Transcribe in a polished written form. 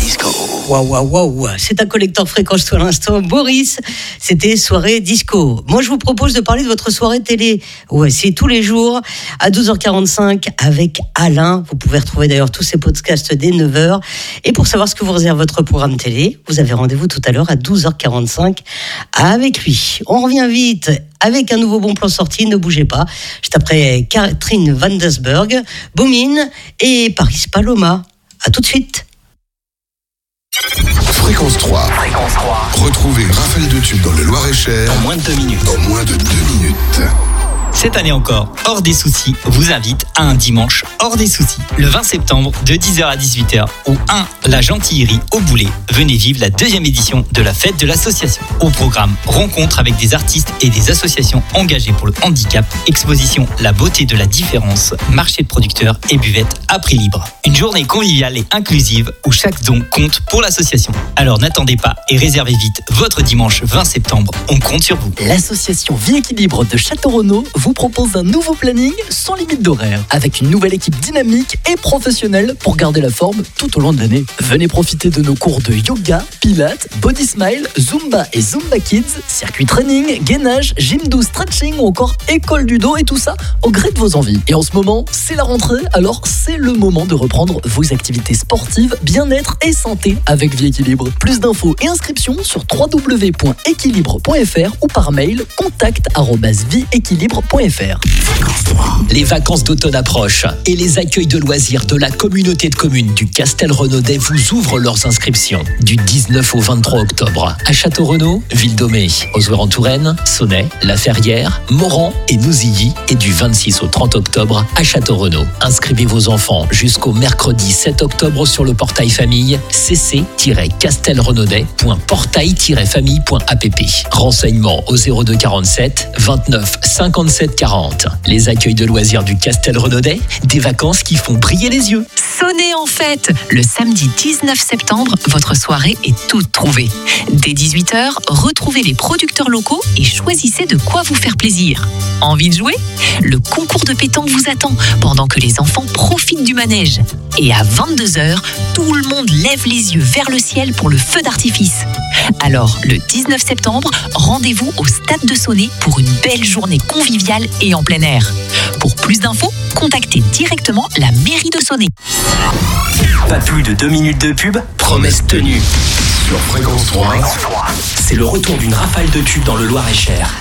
disco. Waouh, c'est un collecteur fréquence tout à l'instant. Boris, c'était soirée disco. Moi, je vous propose de parler de votre soirée télé. Ouais, c'est tous les jours à 12h45 avec Alain. Vous pouvez retrouver d'ailleurs tous ces podcasts dès 9h. Et pour savoir ce que vous réserve votre programme télé, vous avez rendez-vous tout à l'heure à 12h45 avec lui. On revient vite avec un nouveau bon plan sorti, ne bougez pas. Juste après Catherine Van Desberg, Boumine et Paris Paloma. À tout de suite. Fréquence 3. Retrouvez Raphaël de Tube dans le Loir-et-Cher. En moins de 2 minutes. En moins de 2 minutes. Cette année encore, Hors des Soucis vous invite à un dimanche hors des soucis. Le 20 septembre, de 10h à 18h, au 1 La Gentillerie au Boulet. Venez vivre la 2e édition de la fête de l'association. Au programme, rencontre avec des artistes et des associations engagées pour le handicap, exposition La beauté de la différence, marché de producteurs et buvette à prix libre. Une journée conviviale et inclusive où chaque don compte pour l'association. Alors n'attendez pas et réservez vite votre dimanche 20 septembre. On compte sur vous. L'association Vie Équilibre de Château-Renaud vous propose un nouveau planning sans limite d'horaire, avec une nouvelle équipe dynamique et professionnelle pour garder la forme tout au long de l'année. Venez profiter de nos cours de yoga, pilates, body smile, zumba et zumba kids, circuit training, gainage, gym douce, stretching ou encore école du dos et tout ça au gré de vos envies. Et en ce moment, c'est la rentrée, alors c'est le moment de reprendre vos activités sportives, bien-être et santé avec Vie Équilibre. Plus d'infos et inscriptions sur www.équilibre.fr ou par mail contact@vieéquilibre.fr. Les vacances d'automne approchent et les accueils de loisirs de la communauté de communes du Castel-Renaudet vous ouvrent leurs inscriptions du 19 au 23 octobre à Château-Renaud, Ville-d'Aumé, Ozoir-en-Touraine, Sonnet, La Ferrière, Moran et Nouzilly, et du 26 au 30 octobre à Château-Renaud. Inscrivez vos enfants jusqu'au mercredi 7 octobre sur le portail famille cc-castelrenaudet.portail-famille.app. Renseignements au 02 47 29 57 40. Les accueils de loisirs du Castel-Renaudet, des vacances qui font briller les yeux. Sonnez en fête. Le samedi 19 septembre, votre soirée est toute trouvée. Dès 18h, retrouvez les producteurs locaux et choisissez de quoi vous faire plaisir. Envie de jouer ? Le concours de pétanque vous attend pendant que les enfants profitent du manège. Et à 22h, tout le monde lève les yeux vers le ciel pour le feu d'artifice. Alors, le 19 septembre, rendez-vous au Stade de Sonnet pour une belle journée conviviale et en plein air. Pour plus d'infos, contactez directement la mairie de Sonnet. Pas plus de 2 minutes de pub, promesse tenue. Sur Fréquence 3. C'est le retour d'une rafale de tubes dans le Loir-et-Cher.